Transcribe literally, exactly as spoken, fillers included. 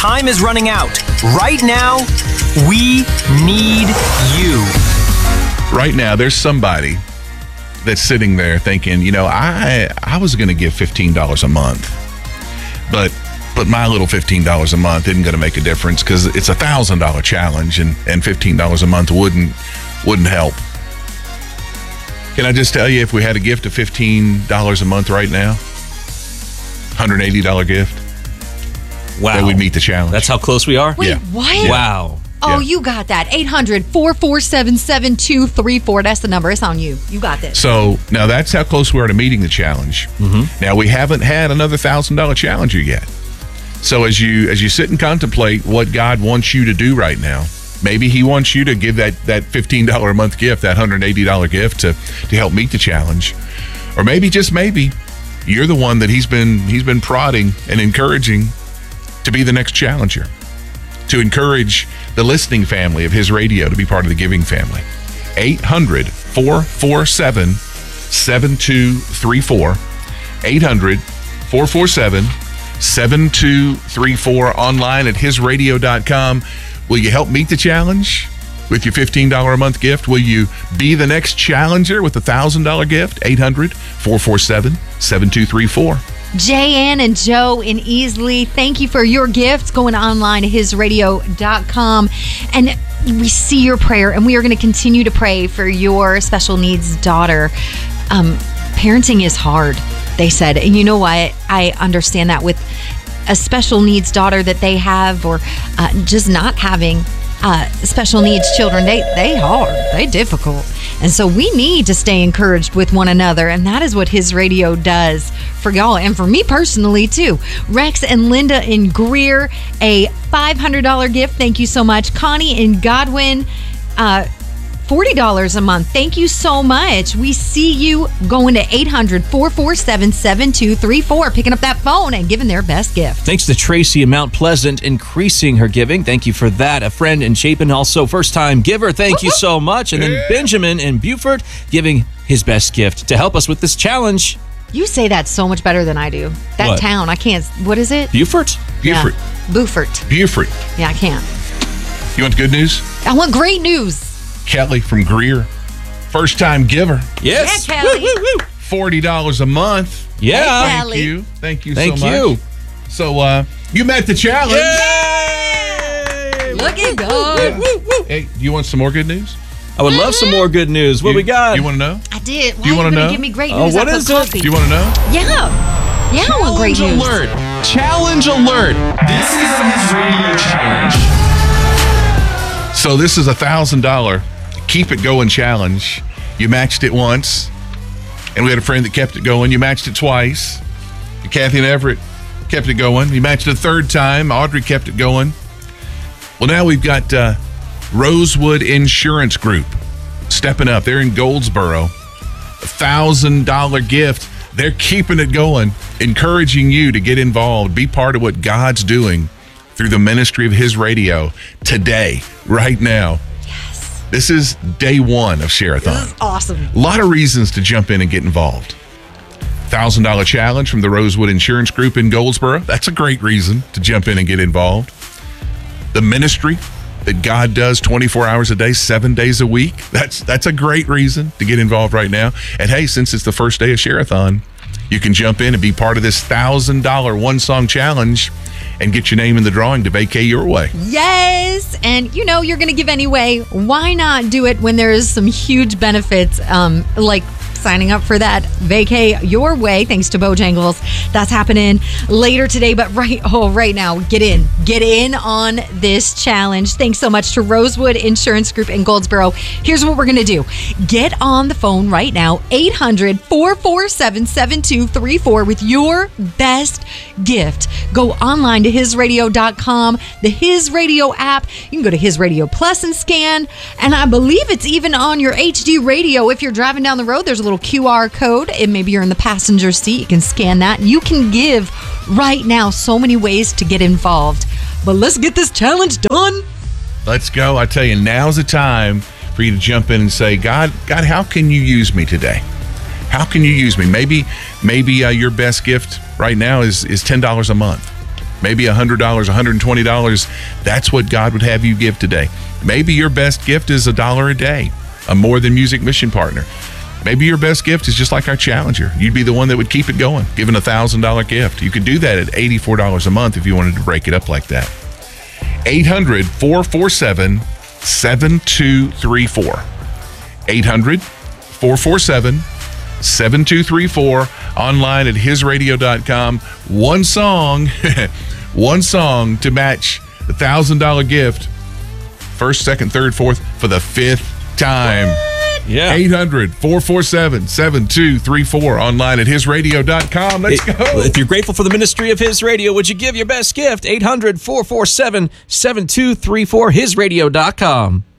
time is running out. Right now, we need you. Right now, there's somebody that's sitting there thinking, you know, I I was going to give fifteen dollars a month, but but my little fifteen dollars a month isn't going to make a difference because it's a one thousand dollars challenge, and, and fifteen dollars a month wouldn't wouldn't help. Can I just tell you, if we had a gift of fifteen dollars a month right now, one hundred eighty dollars gift, wow, that would meet the challenge. That's how close we are? Wait, Yeah. what? Yeah. Wow. Oh, Yeah. you got that. eight hundred, four four seven, seven two three four. That's the number. It's on you. You got this. So now that's how close we are to meeting the challenge. Mm-hmm. Now we haven't had another one thousand dollars challenger yet. So as you as you sit and contemplate what God wants you to do right now, maybe he wants you to give that, that fifteen dollars a month gift, that one hundred eighty dollars gift to, to help meet the challenge. Or maybe, just maybe, you're the one that he's been he's been prodding and encouraging to be the next challenger, to encourage the listening family of his radio to be part of the giving family. eight hundred, four four seven, seven two three four. eight hundred, four four seven, seven two three four. Online at his radio dot com. Will you help meet the challenge with your fifteen dollars a month gift? Will you be the next challenger with a one thousand dollars gift? eight hundred, four four seven, seven two three four. Jan and Joe in Easley, thank you for your gifts. Going online to his radio dot com. And we see your prayer, and we are going to continue to pray for your special needs daughter. Um, parenting is hard, they said. And you know what? I understand that with a special needs daughter that they have, or uh, just not having uh, special needs children, they they hard, they difficult. And so we need to stay encouraged with one another, and that is what his radio does for y'all, and for me personally too. Rex and Linda in Greer, a five hundred dollars gift. Thank you so much. Connie in Godwin, uh, forty dollars a month. Thank you so much. We see you going to eight hundred, four four seven, seven two three four, picking up that phone and giving their best gift. Thanks to Tracy in Mount Pleasant increasing her giving. Thank you for that. A friend in Chapin, also first-time giver. Thank you so much. And then Yeah. Benjamin in Beaufort giving his best gift to help us with this challenge. You say that so much better than I do. That What? town, I can't. What is it? Beaufort? Beaufort. Yeah. Beaufort. Beaufort. Yeah, I can't. You want good news? I want great news. Kelly from Greer, first time giver, Yes. Yeah, Kelly. Woo, woo, woo. forty dollars a month. Yeah. Hey, Thank Kelly. you. Thank you Thank so much. you. So uh, you met the challenge. Yay! Look at Woo, God. woo, woo. Hey, do you want some more good news? I would love some more good news. What you, we got? You want to know? I did. Why Do you are wanna you gonna know? give me great Oh, news what after is it? coffee? Do you want to know? Yeah. Yeah, I want great Challenge news. alert! Challenge alert! This is his radio challenge. So this is a thousand dollar keep it going challenge. You matched it once, and we had a friend that kept it going. You matched it twice. Kathy and Everett kept it going. You matched it a third time. Audrey kept it going. Well, now we've got uh, Rosewood Insurance Group stepping up. They're in Goldsboro. A thousand dollar gift. They're keeping it going, encouraging you to get involved, be part of what God's doing through the ministry of his radio today, right now. Yes. This is day one of Share-a-thon. This is awesome. A lot of reasons to jump in and get involved. one thousand dollar challenge from the Rosewood Insurance Group in Goldsboro. That's a great reason to jump in and get involved. The ministry that God does twenty-four hours a day, seven days a week. That's that's a great reason to get involved right now. And hey, since it's the first day of Share-a-thon, you can jump in and be part of this one thousand dollar one-song challenge and get your name in the drawing to vacate your way. Yes. And you know you're going to give anyway. Why not do it when there's some huge benefits, um, like signing up for that vacay your way, thanks to Bojangles. That's happening later today. But right, oh, right now, get in. Get in on this challenge. Thanks so much to Rosewood Insurance Group in Goldsboro. Here's what we're going to do. Get on the phone right now, eight hundred, four four seven, seven two three four with your best gift. Go online to his radio dot com, the His Radio app. You can go to His Radio Plus and scan. And I believe it's even on your H D radio. If you're driving down the road, there's a little Q R code, and maybe you're in the passenger seat. You can scan that. You can give right now. So many ways to get involved. But let's get this challenge done. Let's go. I tell you, now's the time for you to jump in and say, God, God, how can you use me today? How can you use me? Maybe, maybe uh, your best gift right now is is ten dollars a month. maybe one hundred dollars, one hundred twenty dollars. That's what God would have you give today. Maybe your best gift is a dollar a day, a More Than Music mission partner. Maybe your best gift is just like our Challenger. You'd be the one that would keep it going, giving a one thousand dollars gift. You could do that at eighty-four dollars a month if you wanted to break it up like that. eight hundred, four four seven, seven two three four. eight hundred, four four seven, seven two three four. Online at his radio dot com. One song, one song to match the one thousand dollars gift. First, second, third, fourth for the fifth time. Yeah. eight hundred, four four seven, seven two three four. Online at his radio dot com. Let's It- go. If you're grateful for the ministry of His Radio, would you give your best gift? eight hundred, four four seven, seven two three four, his radio dot com.